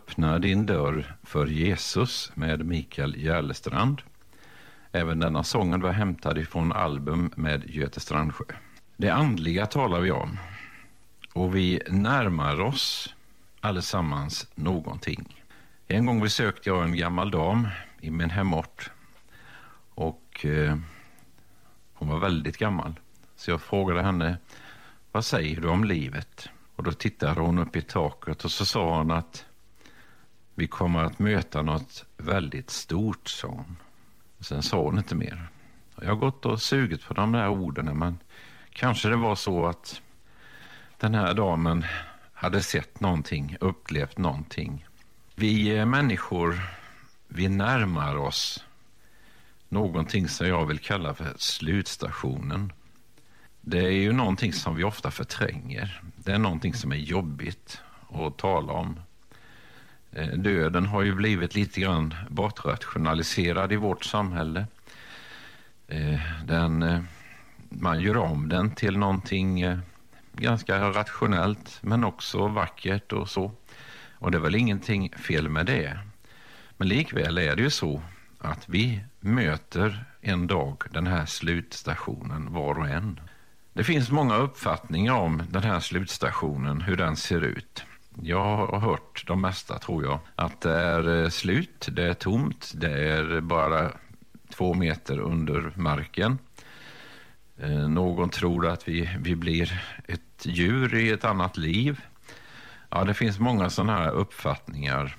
Öppna din dörr för Jesus med Mikael Järlestrand. Även denna sången var hämtad ifrån album med Göte Strandsjö. Det andliga talar vi om. Och vi närmar oss allesammans någonting. En gång besökte jag en gammal dam i min hemort. Och hon var väldigt gammal. Så jag frågade henne, vad säger du om livet? Och då tittade hon upp i taket och så sa hon att vi kommer att möta något väldigt stort, sa hon. Och sen sa hon inte mer. Jag har gått och sugit på de där orden, men kanske det var så att den här damen hade sett någonting, upplevt någonting. Vi människor, vi närmar oss någonting som jag vill kalla för slutstationen. Det är ju någonting som vi ofta förtränger. Det är någonting som är jobbigt att tala om. Döden har ju blivit lite grann bortrationaliserad i vårt samhälle. Man gör om den till någonting ganska rationellt men också vackert och så. Och det är väl ingenting fel med det. Men likväl är det ju så att vi möter en dag den här slutstationen var och en. Det finns många uppfattningar om den här slutstationen, hur den ser ut. Jag har hört de mesta, tror jag, att det är slut, det är tomt, det är bara 2 meter under marken. Någon tror att vi blir ett djur i ett annat liv. Ja, det finns många sådana här uppfattningar.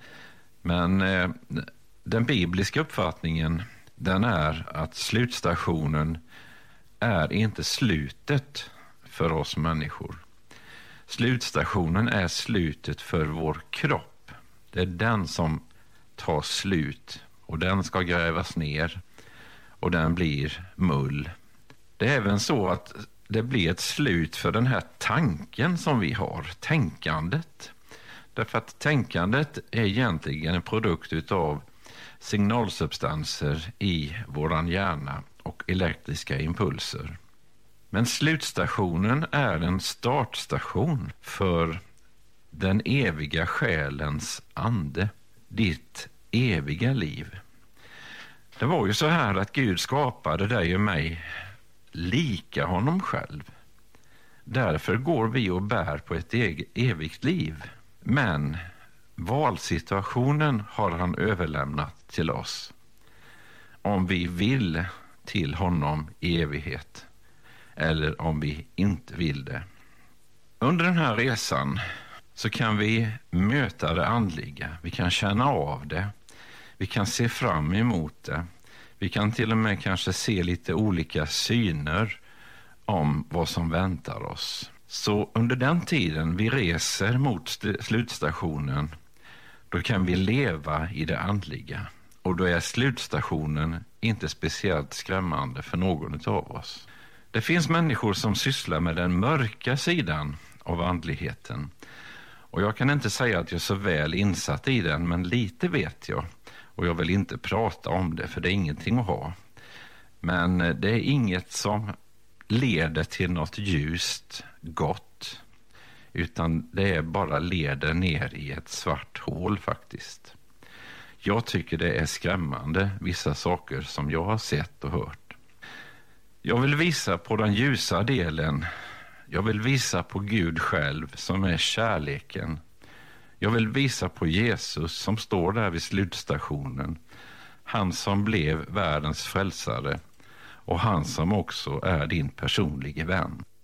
Men den bibliska uppfattningen, den är att slutstationen är inte slutet för oss människor. Slutstationen är slutet för vår kropp. Det är den som tar slut och den ska grävas ner och den blir mull. Det är även så att det blir ett slut för den här tanken som vi har, tänkandet. Därför att tänkandet är egentligen en produkt utav signalsubstanser i våran hjärna och elektriska impulser. Men slutstationen är en startstation för den eviga själens ande, ditt eviga liv. Det var ju så här att Gud skapade dig och mig lika honom själv. Därför går vi och bär på ett evigt liv. Men valsituationen har han överlämnat till oss. Om vi vill till honom i evighet eller om vi inte vill det. Under den här resan så kan vi möta det andliga. Vi kan känna av det. Vi kan se fram emot det. Vi kan till och med kanske se lite olika syner om vad som väntar oss. Så under den tiden vi reser mot slutstationen, då kan vi leva i det andliga. Och då är slutstationen inte speciellt skrämmande för någon av oss. Det finns människor som sysslar med den mörka sidan av andligheten. Och jag kan inte säga att jag är så väl insatt i den, men lite vet jag. Och jag vill inte prata om det, för det är ingenting att ha. Men det är inget som leder till något ljust, gott. Utan det är bara leder ner i ett svart hål faktiskt. Jag tycker det är skrämmande, vissa saker som jag har sett och hört. Jag vill visa på den ljusa delen. Jag vill visa på Gud själv som är kärleken. Jag vill visa på Jesus som står där vid slutstationen. Han som blev världens frälsare och han som också är din personliga vän.